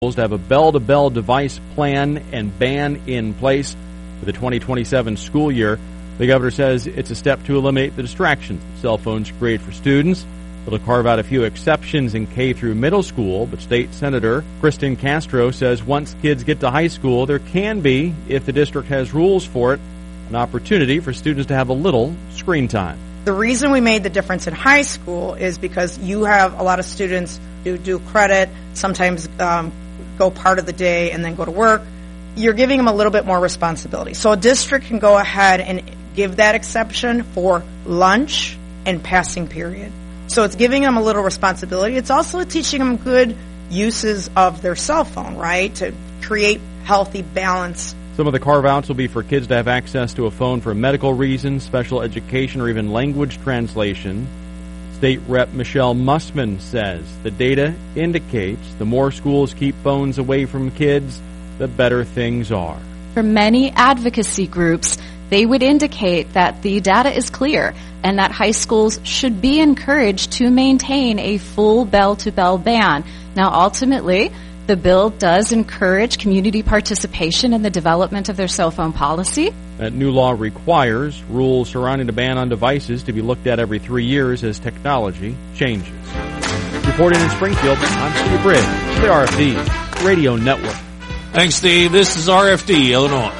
to have a bell-to-bell device plan and ban in place for the 2027 school year. The governor says it's a step to eliminate the distractions cell phones create for students. It'll carve out a few exceptions in K through middle school, but State Senator Kristen Castro says once kids get to high school, there can be, if the district has rules for it, an opportunity for students to have a little screen time. The reason we made the difference in high school is because you have a lot of students who do credit, sometimes go part of the day and then go to work. You're giving them a little bit more responsibility. So a district can go ahead and give that exception for lunch and passing period. So it's giving them a little responsibility. It's also teaching them good uses of their cell phone, right, to create healthy balance. Some of the carve-outs will be for kids to have access to a phone for medical reasons, special education, or even language translation. State Rep. Michelle Mussman says the data indicates the more schools keep phones away from kids, the better things are. For many advocacy groups, they would indicate that the data is clear and that high schools should be encouraged to maintain a full bell-to-bell ban. Now, ultimately, the bill does encourage community participation in the development of their cell phone policy. That new law requires rules surrounding the ban on devices to be looked at every 3 years as technology changes. Reporting in Springfield, I'm Steve Bridge, the RFD Radio Network. Thanks, Steve. This is RFD, Illinois.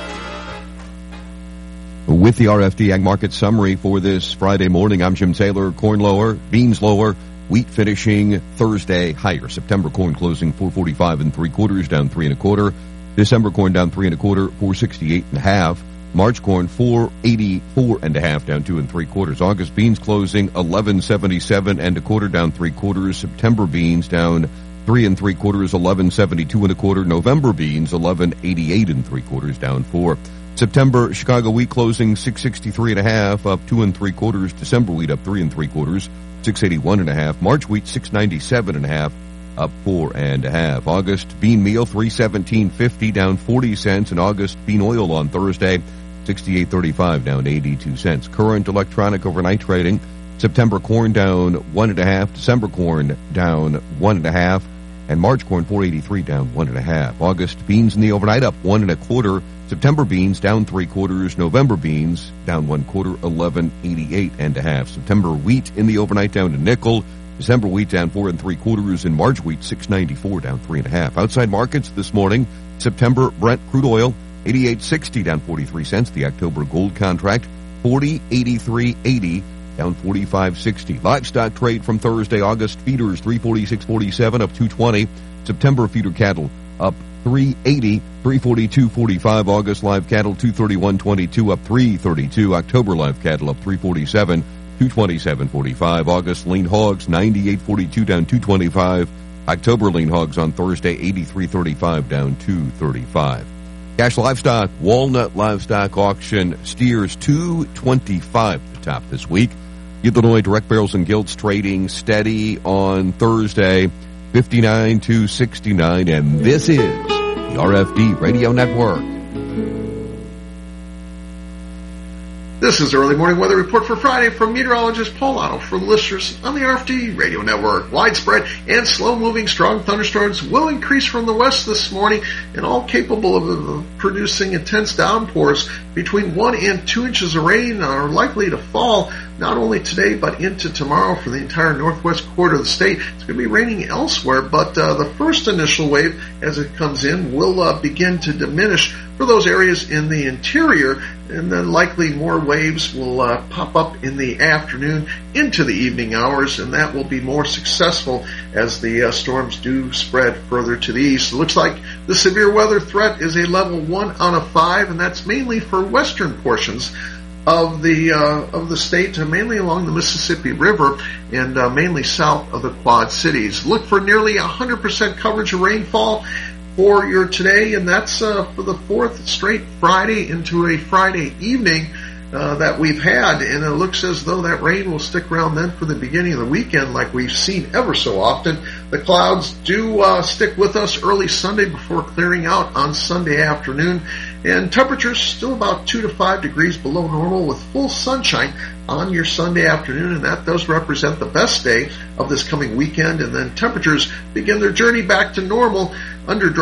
With the RFD Ag Market Summary for this Friday morning, I'm Jim Taylor. Corn lower, beans lower, wheat finishing Thursday higher. September corn closing 445 3/4, down 3 1/4. December corn down 3 1/4, 468 1/2. March corn 484 1/2, down 2 3/4. August beans closing 1177 1/4, down 3/4. September beans down 3 3/4, 1172 1/4. November beans 1188 3/4, down 4. September Chicago wheat closing 663 1/2, up 2 3/4. December wheat up 3 3/4, 681 1/2. March wheat 697 1/2, up 4 1/2. August bean meal 317.50, down 40 cents. And August bean oil on Thursday 68.35, down 82 cents. Current electronic overnight trading: September corn down 1 1/2, December corn down 1 1/2, and March corn 483, down 1 1/2. August beans in the overnight up 1 1/4. September beans down 3/4. November beans down 1/4, 1188 1/2. September wheat in the overnight down to nickel. December wheat down 4 3/4, and March wheat 694, down 3 1/2. Outside markets this morning: September Brent crude oil 88.60, down 43 cents. The October gold contract 40.8380, down 45.60. Livestock trade from Thursday: August feeders 346.47, up 220. September feeder cattle up 380, 342.45. August live cattle 231.22, up 332. October live cattle up 347, 227.45. August lean hogs 98.42, down 225. October lean hogs on Thursday 83.35, down 235. Cash livestock, Walnut livestock auction, steers 225 to top this week. Illinois direct barrels and gilts trading steady on Thursday 59 to 69, and this is the RFD Radio Network. This is the early morning weather report for Friday from meteorologist Paul Otto for listeners on the RFD Radio Network. Widespread and slow-moving strong thunderstorms will increase from the west this morning, and all capable of producing intense downpours. Between 1 and 2 inches of rain are likely to fall not only today but into tomorrow for the entire northwest quarter of the state. It's going to be raining elsewhere, but the first initial wave as it comes in will begin to diminish for those areas in the interior, and then likely more waves will pop up in the afternoon into the evening hours, and that will be more successful as the storms do spread further to the east. It looks like the severe weather threat is a level 1 out of 5, and that's mainly for western portions of the state, mainly along the Mississippi River and mainly south of the Quad Cities. Look for nearly 100% coverage of rainfall for your today, and that's for the fourth straight Friday into a Friday evening that we've had, and it looks as though that rain will stick around then for the beginning of the weekend like we've seen ever so often. The clouds do stick with us early Sunday before clearing out on Sunday afternoon, And temperatures still about 2 to 5 degrees below normal with full sunshine on your Sunday afternoon, and that does represent the best day of this coming weekend. And then temperatures begin their journey back to normal under